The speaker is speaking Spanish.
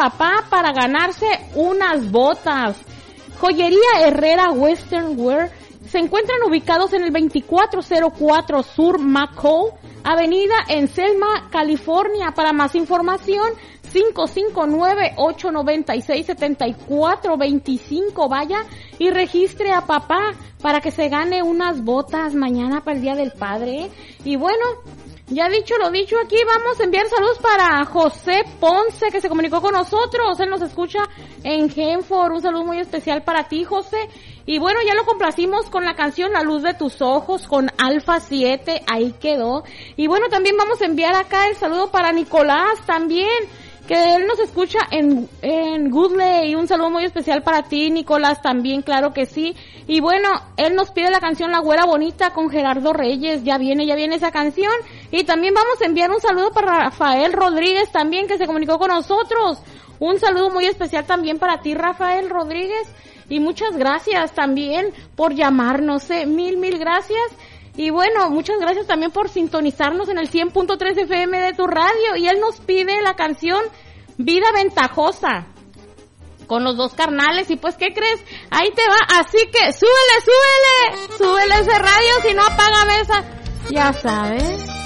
papá para ganarse unas botas. Joyería Herrera Western Wear se encuentran ubicados en el 2404 Sur McCall Avenida en Selma, California. Para más información, 559-896-7425. Vaya y registre a papá para que se gane unas botas mañana para el Día del Padre. Y bueno, ya dicho lo dicho, aquí vamos a enviar saludos para José Ponce, que se comunicó con nosotros. Él nos escucha en Genford. Un saludo muy especial para ti, José. Y bueno, ya lo complacimos con la canción La Luz de Tus Ojos con Alfa 7. Ahí quedó. Y bueno, también vamos a enviar acá el saludo para Nicolás también, que él nos escucha en Goodley. Un saludo muy especial para ti, Nicolás, también, claro que sí. Y bueno, él nos pide la canción La Güera Bonita con Gerardo Reyes. Ya viene esa canción. Y también vamos a enviar un saludo para Rafael Rodríguez también, que se comunicó con nosotros. Un saludo muy especial también para ti, Rafael Rodríguez. Y muchas gracias también por llamarnos, mil gracias. Y bueno, muchas gracias también por sintonizarnos en el 100.3 FM de tu radio. Y él nos pide la canción Vida Ventajosa con Los Dos Carnales. Y pues, ¿qué crees? Ahí te va. Así que súbele ese radio, si no apágame esa. Ya sabes.